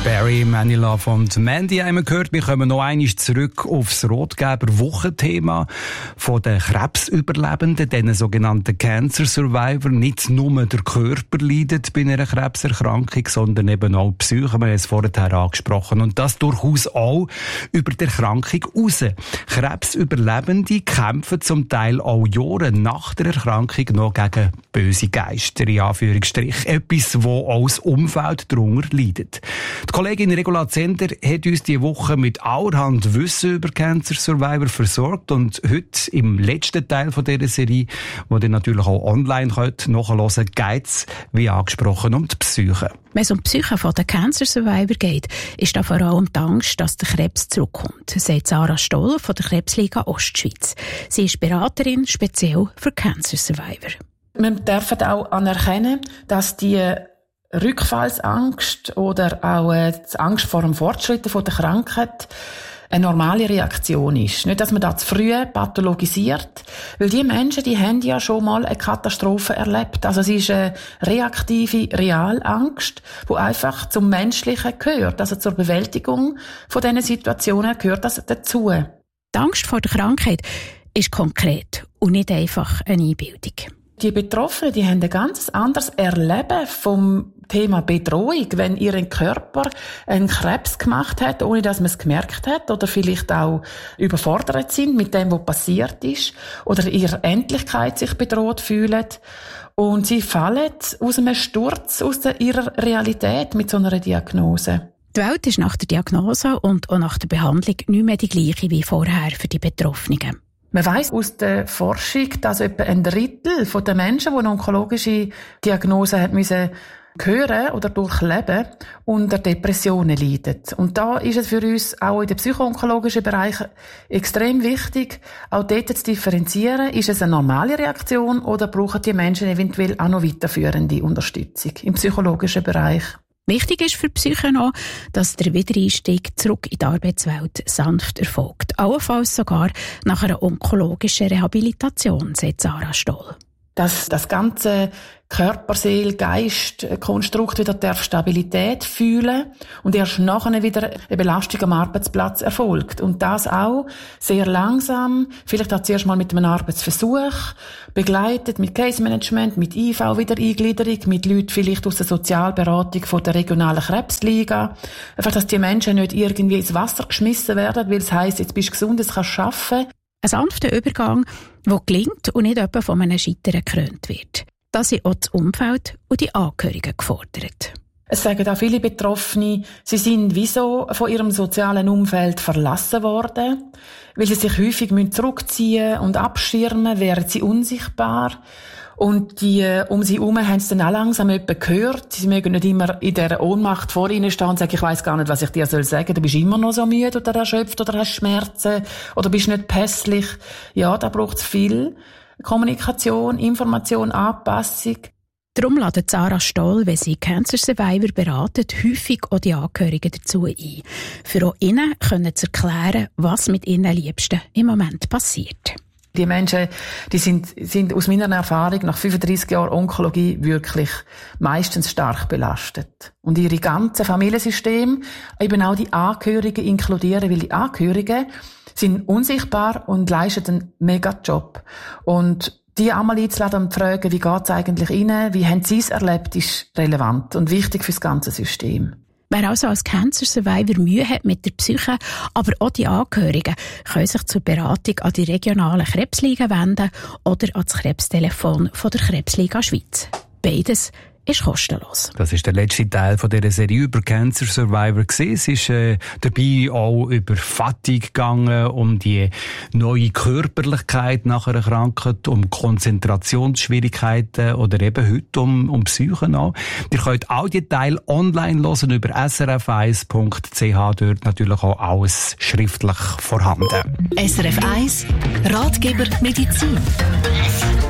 Barry, Manilow und Mandy haben wir gehört. Wir kommen noch einmal zurück aufs Rotgeber-Wochenthema von den Krebsüberlebenden, den sogenannten Cancer Survivor. Nicht nur der Körper leidet bei einer Krebserkrankung, sondern eben auch die Psyche. Wir haben es vorher angesprochen. Und das durchaus auch über die Erkrankung raus. Krebsüberlebende kämpfen zum Teil auch Jahre nach der Erkrankung noch gegen böse Geister, in Anführungsstrich. Etwas, wo auch das Umfeld darunter leidet. Die Kollegin Regula Zender hat uns diese Woche mit allerhand Wissen über Cancer Survivor versorgt und heute im letzten Teil von dieser Serie, die ihr natürlich auch online nachhören könnt, geht es, wie angesprochen, um die Psyche. Wenn es um die Psyche der Cancer Survivor geht, ist da vor allem die Angst, dass der Krebs zurückkommt, sagt Sarah Stoll von der Krebsliga Ostschweiz. Sie ist Beraterin speziell für Cancer Survivor. Wir dürfen auch anerkennen, dass die Rückfallsangst oder auch die Angst vor dem Fortschritt von der Krankheit eine normale Reaktion ist. Nicht, dass man das zu früh pathologisiert, weil die Menschen, die haben ja schon mal eine Katastrophe erlebt. Also es ist eine reaktive Realangst, die einfach zum Menschlichen gehört. Also zur Bewältigung von diesen Situationen gehört das dazu. Die Angst vor der Krankheit ist konkret und nicht einfach eine Einbildung. Die Betroffenen, die haben ein ganz anderes Erleben vom Thema Bedrohung, wenn ihr Körper einen Krebs gemacht hat, ohne dass man es gemerkt hat, oder vielleicht auch überfordert sind mit dem, was passiert ist, oder ihre Endlichkeit sich bedroht fühlen. Und sie fallen aus einem Sturz aus ihrer Realität mit so einer Diagnose. Die Welt ist nach der Diagnose und auch nach der Behandlung nicht mehr die gleiche wie vorher für die Betroffenen. Man weiss aus der Forschung, dass etwa ein Drittel der Menschen, die eine onkologische Diagnose haben müssen hören oder durchleben, unter Depressionen leiden. Und da ist es für uns auch in dem psychoonkologischen Bereich extrem wichtig, auch dort zu differenzieren, ist es eine normale Reaktion oder brauchen die Menschen eventuell auch noch weiterführende Unterstützung im psychologischen Bereich. Wichtig ist für die Psyche noch, dass der Wiedereinstieg zurück in die Arbeitswelt sanft erfolgt. Allenfalls sogar nach einer onkologischen Rehabilitation, sagt Sarah Stoll. Dass das ganze Körper, Seele, Geist, Konstrukt wieder Stabilität fühlen und erst nachher wieder eine Belastung am Arbeitsplatz erfolgt. Und das auch sehr langsam, vielleicht auch zuerst mal mit einem Arbeitsversuch, begleitet mit Case Management, mit IV, Wiedereingliederung, mit Leuten vielleicht aus der Sozialberatung von der regionalen Krebsliga. Einfach, dass die Menschen nicht irgendwie ins Wasser geschmissen werden, weil es heisst, jetzt bist du gesund, jetzt kannst du arbeiten. Ein sanfter Übergang, der gelingt und nicht etwa von einem Scheitern gekrönt wird. Da sind auch das Umfeld und die Angehörigen gefordert. Es sagen auch viele Betroffene, sie sind wieso von ihrem sozialen Umfeld verlassen worden, weil sie sich häufig zurückziehen und abschirmen, wären sie unsichtbar. Und die um sie herum haben es dann auch langsam jemand gehört. Sie mögen nicht immer in dieser Ohnmacht vor ihnen stehen und sagen, ich weiss gar nicht, was ich dir sagen soll. Du bist immer noch so müde oder erschöpft oder hast Schmerzen oder bist nicht pässlich. Ja, da braucht es viel Kommunikation, Information, Anpassung. Darum ladet Sarah Stoll, wenn sie Cancer Survivor beratet, häufig auch die Angehörigen dazu ein. Für auch ihnen können zu erklären, was mit ihren Liebsten im Moment passiert. Die Menschen, die sind aus meiner Erfahrung nach 35 Jahren Onkologie wirklich meistens stark belastet. Und ihre ganze Familiensystem, eben auch die Angehörigen inkludieren, weil die Angehörigen sind unsichtbar und leisten einen Mega-Job. Und die einmal einzuladen und zu fragen, wie geht's eigentlich ihnen, wie haben sie es erlebt, ist relevant und wichtig für das ganze System. Wer also als Cancer Survivor Mühe hat mit der Psyche, aber auch die Angehörigen, können sich zur Beratung an die regionalen Krebsliga wenden oder an das Krebstelefon von der Krebsliga Schweiz. Beides ist kostenlos. Das ist der letzte Teil von dieser Serie über Cancer Survivor gewesen. Es ist dabei auch über Fatigue gegangen, um die neue Körperlichkeit nach einer Krankheit, um Konzentrationsschwierigkeiten oder eben heute um Psyche auch. Ihr könnt auch die Teile online hören über srf1.ch, dort natürlich auch alles schriftlich vorhanden. SRF 1 Ratgeber Medizin.